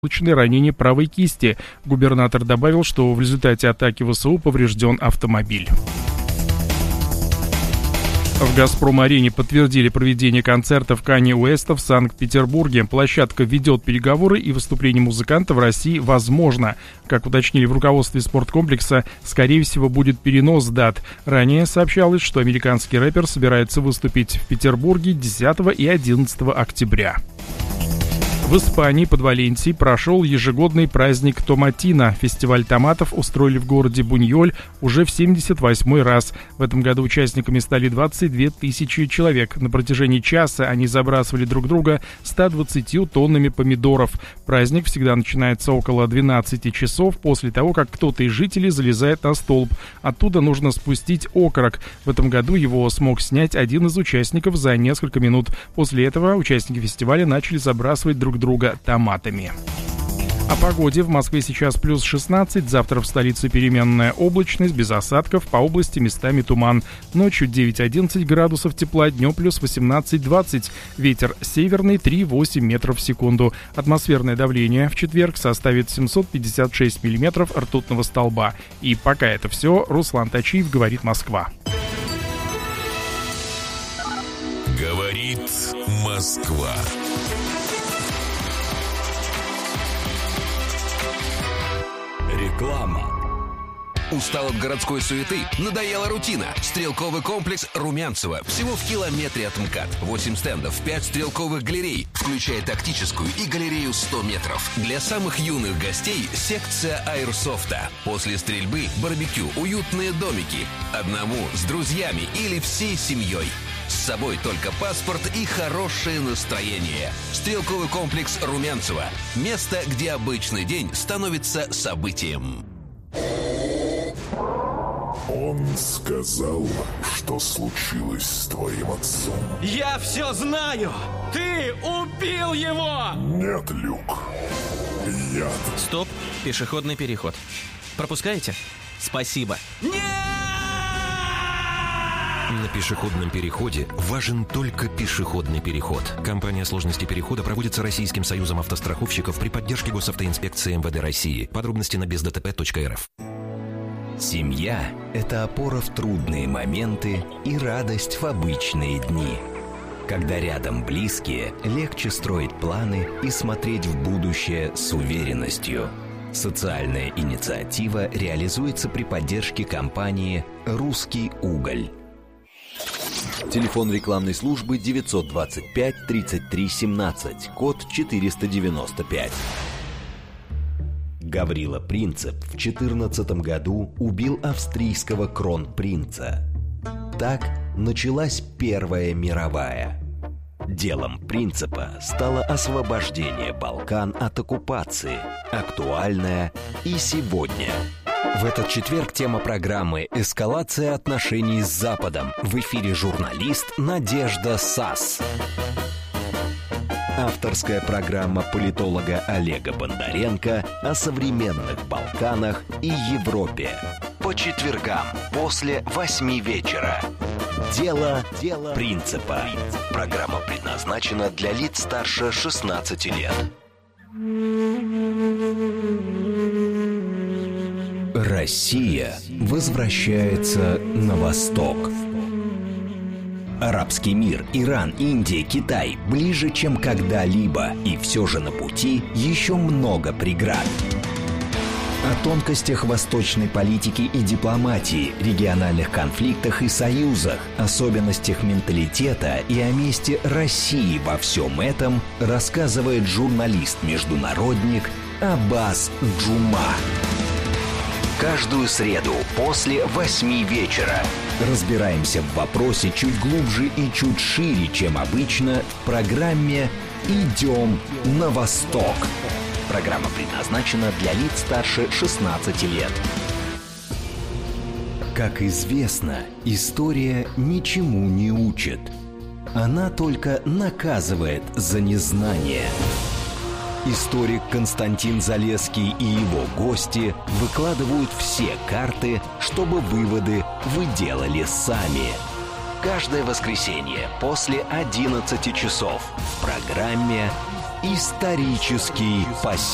полученное ранение правой кисти. Губернатор добавил, что в результате атаки ВСУ поврежден автомобиль. В «Газпром-арене» подтвердили проведение концертов Канье Уэста в Санкт-Петербурге. Площадка ведет переговоры, и выступление музыканта в России возможно. Как уточнили в руководстве спорткомплекса, скорее всего, будет перенос дат. Ранее сообщалось, что американский рэпер собирается выступить в Петербурге 10 и 11 октября. В Испании под Валенсией прошел ежегодный праздник Томатино. Фестиваль томатов устроили в городе Буньоль уже в 78-й раз. В этом году участниками стали 22 тысячи человек. На протяжении часа они забрасывали друг друга 120 тоннами помидоров. Праздник всегда начинается около 12 часов после того, как кто-то из жителей залезает на столб. Оттуда нужно спустить окорок. В этом году его смог снять один из участников за несколько минут. После этого участники фестиваля начали забрасывать друг друга томатами. О погоде. В Москве сейчас плюс 16, завтра в столице переменная облачность, без осадков, по области местами туман. Ночью 9-11 градусов тепла, днем плюс 18-20. Ветер северный 3-8 метров в секунду. Атмосферное давление в четверг составит 756 миллиметров ртутного столба. И пока это все, Руслан Тачиев, говорит Москва. Говорит Москва. Реклама. Устал от городской суеты? Надоела рутина? Стрелковый комплекс Румянцево. Всего в километре от МКАД. 8 стендов, 5 стрелковых галерей, включая тактическую и галерею 100 метров. Для самых юных гостей секция аэрсофта. После стрельбы барбекю, уютные домики. Одному, с друзьями или всей семьей. С собой только паспорт и хорошее настроение. Стрелковый комплекс Румянцево. Место, где обычный день становится событием. Он сказал, что случилось с твоим отцом. Я все знаю! Ты убил его! Нет, Люк. Яд. Стоп, пешеходный переход. Пропускаете? Спасибо. Нет! На пешеходном переходе важен только пешеходный переход. Компания сложности перехода проводится Российским союзом автостраховщиков при поддержке Госавтоинспекции МВД России. Подробности на бездтп.рф. Семья – это опора в трудные моменты и радость в обычные дни. Когда рядом близкие, легче строить планы и смотреть в будущее с уверенностью. Социальная инициатива реализуется при поддержке компании «Русский уголь». Телефон рекламной службы 925 33 17, код 495. Гаврила Принцип в 14 году убил австрийского кронпринца. Так началась Первая мировая. Делом Принципа стало освобождение Балкан от оккупации, актуальное и сегодня. В этот четверг тема программы «Эскалация отношений с Западом». В эфире журналист Надежда Сас. Авторская программа политолога Олега Бондаренко о современных Балканах и Европе. По четвергам после 8 вечера. Дело Принципа. Программа предназначена для лиц старше 16 лет. Россия возвращается на восток. Арабский мир, Иран, Индия, Китай ближе, чем когда-либо. И все же на пути еще много преград. О тонкостях восточной политики и дипломатии, региональных конфликтах и союзах, особенностях менталитета и о месте России во всем этом рассказывает журналист-международник Аббас Джума. Каждую среду после 8 вечера разбираемся в вопросе чуть глубже и чуть шире, чем обычно, в программе «Идем на восток». Программа предназначена для лиц старше 16 лет. Как известно, история ничему не учит. Она только наказывает за незнание. Историк Константин Залесский и его гости выкладывают все карты, чтобы выводы вы делали сами. Каждое воскресенье после 11 часов в программе «Исторический пассив».